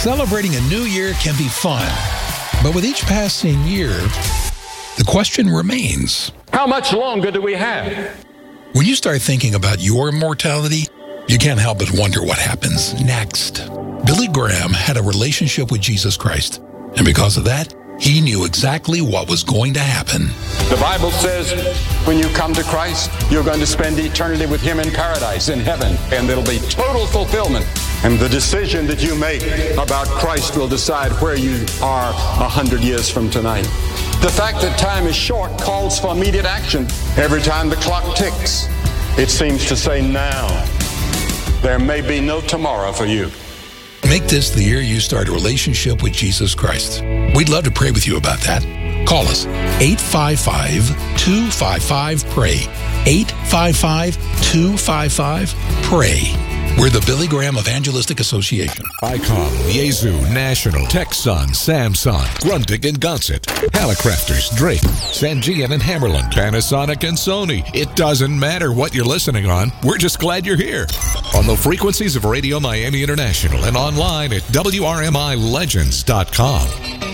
Celebrating a new year can be fun, but with each passing year, the question remains, how much longer do we have? When you start thinking about your mortality, you can't help but wonder what happens next. Billy Graham had a relationship with Jesus Christ, and because of that, he knew exactly what was going to happen. The Bible says when you come to Christ, you're going to spend eternity with Him in paradise, in heaven, and there'll be total fulfillment. And the decision that you make about Christ will decide where you are 100 years from tonight. The fact that time is short calls for immediate action. Every time the clock ticks, it seems to say now. There may be no tomorrow for you. Make this the year you start a relationship with Jesus Christ. We'd love to pray with you about that. Call us, 855-255-PRAY, 855-255-PRAY. We're the Billy Graham Evangelistic Association. ICOM, Yaesu, National, Texan, Samsung, Grundig and Gonset, Hallicrafters, Drake, Sangean and Hammerland, Panasonic and Sony. It doesn't matter what you're listening on. We're just glad you're here. On the frequencies of Radio Miami International and online at WRMILegends.com.